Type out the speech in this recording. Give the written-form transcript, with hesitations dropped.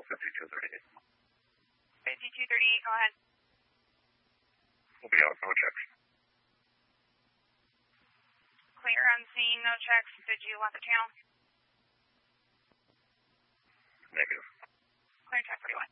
5238. 5238, go ahead. We'll be out, no checks. Clear on scene, no checks. Did you want the channel? Negative. Clear check 41.